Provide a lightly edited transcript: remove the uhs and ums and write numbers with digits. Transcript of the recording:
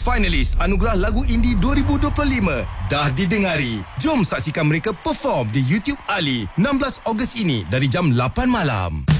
Finalis Anugerah Lagu Indie 2025 dah didengari. Jom saksikan mereka perform di YouTube Ali 16 Ogos ini dari jam 8 malam.